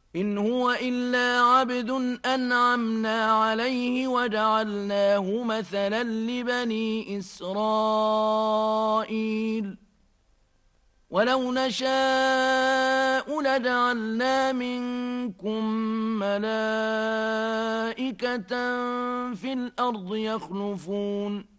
إن هو إلا عبد أنعمنا عليه وجعلناه مثلا لبني إسرائيل ولو نشاء لجعلنا منكم ملائكة في الأرض يخلفون